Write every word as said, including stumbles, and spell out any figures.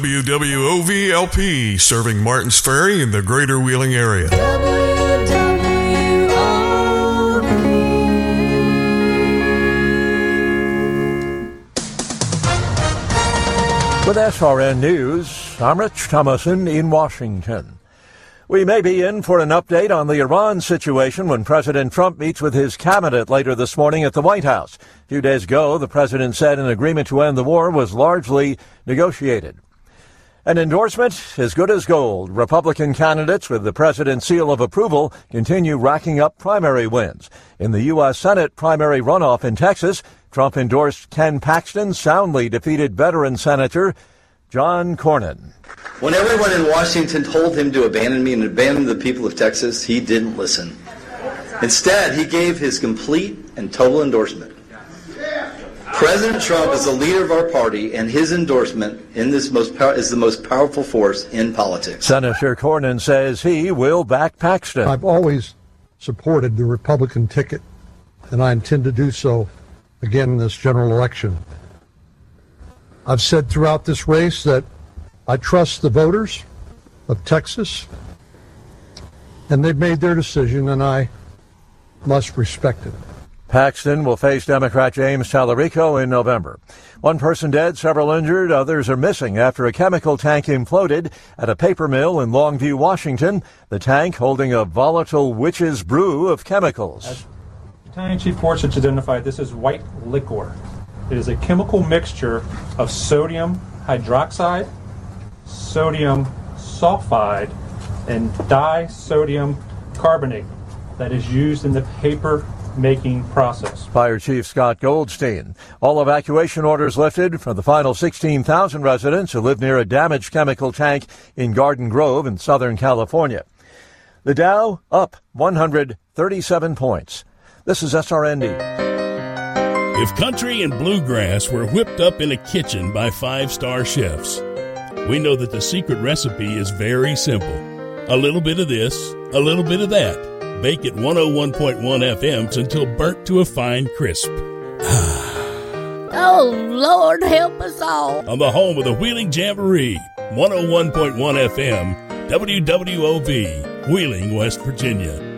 W W O V L P, serving Martins Ferry in the greater Wheeling area. W W O V. With S R N News, I'm Rich Thomason in Washington. We may be in for an update on the Iran situation when President Trump meets with his cabinet later this morning at the White House. A few days ago, the president said an agreement to end the war was largely negotiated. An endorsement as good as gold. Republican candidates with the president's seal of approval continue racking up primary wins. In the U S. Senate primary runoff in Texas, Trump endorsed Ken Paxton, soundly defeated veteran Senator John Cornyn. When everyone in Washington told him to abandon me and abandon the people of Texas, he didn't listen. Instead, he gave his complete and total endorsement. President Trump is the leader of our party, and his endorsement in this most pow- is the most powerful force in politics. Senator Cornyn says he will back Paxton. I've always supported the Republican ticket, and I intend to do so again in this general election. I've said throughout this race that I trust the voters of Texas, and they've made their decision, and I must respect it. Paxton will face Democrat James Tallarico in November. One person dead, several injured, others are missing after a chemical tank imploded at a paper mill in Longview, Washington. The tank holding a volatile witch's brew of chemicals. As Battalion Chief Porchich identified, this is white liquor. It is a chemical mixture of sodium hydroxide, sodium sulfide, and disodium carbonate that is used in the paper making process. Fire Chief Scott Goldstein. All evacuation orders lifted for the final sixteen thousand residents who live near a damaged chemical tank in Garden Grove in Southern California. The Dow up one hundred thirty-seven points. This is S R N D. If country and bluegrass were whipped up in a kitchen by five-star chefs, we know that the secret recipe is very simple. A little bit of this, a little bit of that. Bake at one oh one point one F M's until burnt to a fine crisp. Oh, Lord, help us all. On the home of the Wheeling Jamboree, one oh one point one F M, W W O V, Wheeling, West Virginia.